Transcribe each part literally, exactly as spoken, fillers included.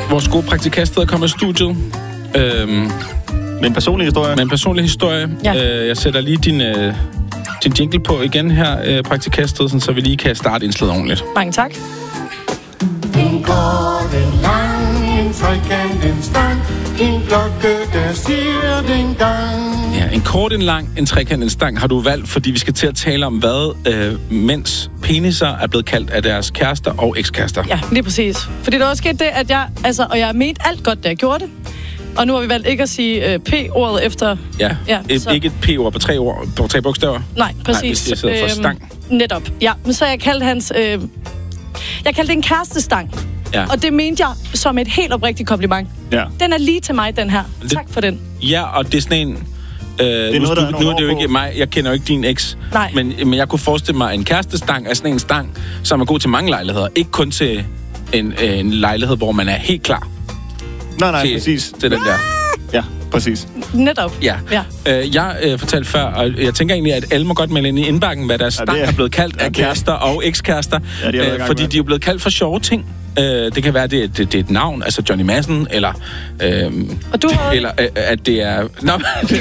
vores gode praktikasted er kommet i studiet. Øhm, med en personlig historie? Med en personlig historie. Ja. Øh, jeg sætter lige din, øh, din jingle på igen her, øh, praktikasted, så vi lige kan starte indslaget ordentligt. Mange tak. En kort, en lang, en trekant, en stang, en klokke, der siger den gang. Ja, en kort, en lang, en trekant, en stang har du valgt, fordi vi skal til at tale om, hvad øh, mænds peniser er blevet kaldt af deres kærester og ekskærester. Ja, lige præcis. Fordi der er også sket det, at jeg, altså, og jeg mente alt godt, da jeg gjorde det. Og nu har vi valgt ikke at sige øh, P-ordet efter... Ja, ja et, ikke et P-ord på tre, ord, på tre bogstaver. Nej, præcis. Nej, hvis jeg sidder for stang. Øhm, netop, ja. Men så har jeg kaldt hans... Øh, jeg kaldte det en kærestestang. Ja. Og det mente jeg som et helt oprigtigt kompliment. Ja. Den er lige til mig, den her. Det, tak for den. Ja, og det er sådan en... Øh, det er nu, noget, du, nu er det jo ikke mig, jeg kender jo ikke din eks. Nej. Men, men jeg kunne forestille mig, en kærestestang er sådan en stang, som er god til mange lejligheder. Ikke kun til en, en lejlighed, hvor man er helt klar. Nej, nej, til, præcis. Til den der. Ja, præcis. Netop. Ja. ja. Øh, jeg øh, fortalte før, og jeg tænker egentlig, at alle må godt melde ind i indbakken, hvad deres stang ja, er, er blevet kaldt ja, af kærester og ekskærester. Ja, de øh, fordi med. de er blevet kaldt for sjove ting. Øh, det kan være, at det, det, det er et navn, altså Johnny Madsen, eller... Øh, og du har... Eller øh, at det er... Nå,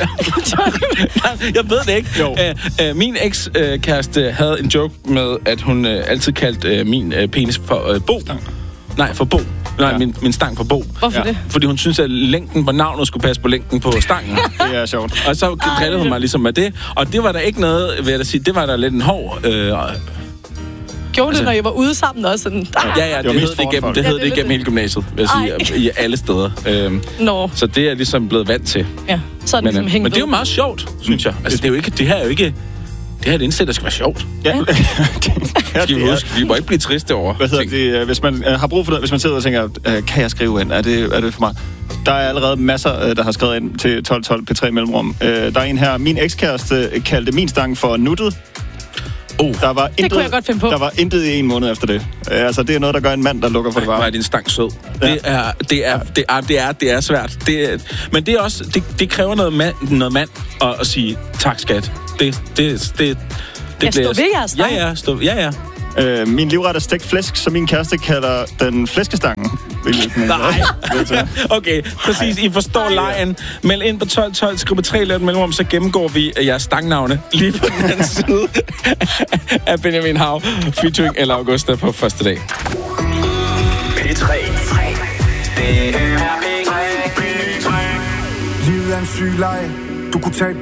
jeg ved det ikke. Øh, øh, min ekskæreste havde en joke med, at hun øh, altid kaldte øh, min øh, penis for øh, Bo. Nej, for Bo. Nej, ja. min, min stang for Bo. Hvorfor ja. det? Fordi hun synes, at længden på navnet skulle passe på længden på stangen. Det er sjovt. Og så drillede hun mig ligesom med det. Og det var der ikke noget, vil jeg da sige, det var der lidt en hård... Øh, Gjorde altså, det, når I var ude sammen også? Sådan, ja, ja, det, det hed det igennem, det, hed ja, det, det igennem hele gymnasiet, vil jeg sige, i alle steder. Øhm, no. Så det er ligesom blevet vant til. Ja, så er det men, ligesom hængt men det er jo meget sjovt, synes jeg. Altså, det er jo ikke, det her er jo ikke... Det her er et indsæt, der skal være sjovt. Ja. ja skal vi huske, vi må ikke blive triste over. Hvad hedder det, hvis man uh, har brug for det, hvis man sidder og tænker, uh, kan jeg skrive ind? Er det, er det for mig? Der er allerede masser, uh, der har skrevet ind til tolv tolv P tre Mellemrum. Uh, der er en her, min ekskæreste kaldte min stang for nuttet. Oh. Der var det intet, kunne jeg godt finde på. Der var intet i en måned efter det. Uh, altså, det er noget, der gør en mand, der lukker for det varme. Hvor er din stang sød. Ja. Det, er, det, er, det, er, det, er, det er svært. Det er, men det er også, det, det kræver noget mand, noget mand at, at sige, tak skat. Det, det, det, det jeg står ved jeres stang. Ja, ja, stå, ja, ja. Øh, min livret er stegt flæsk, som min kæreste kalder den flæskestangen. Nej. Okay, præcis. I forstår lejen. Meld ind på tolv tolv, skriv på tre let mellemrum, så gennemgår vi jeres stangnavne lige på den anden side af Benjamin Hav, featuring eller Augusta på første dag. P tre. Det er P tre. Livet er en syg leg. Du kunne tage